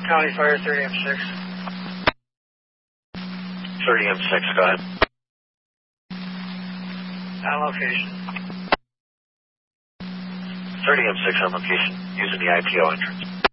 County Fire 30M6. 30M6, go ahead. On location. 30M6 on location, using the IPO entrance.